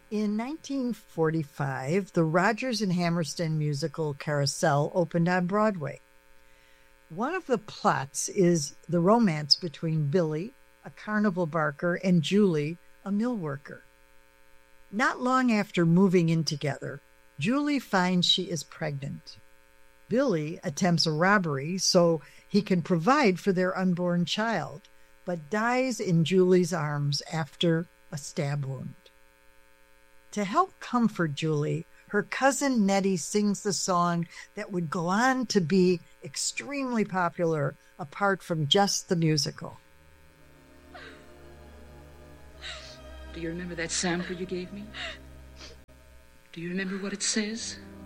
In 1945, the Rodgers and Hammerstein musical Carousel opened on Broadway. One of the plots is the romance between Billy, a carnival barker, and Julie, a mill worker. Not long after moving in together, Julie finds she is pregnant. Billy attempts a robbery so he can provide for their unborn child, but dies in Julie's arms after a stab wound. To help comfort Julie, her cousin Nettie sings the song that would go on to be extremely popular apart from just the musical. Do you remember that sample you gave me? Do you remember what it says?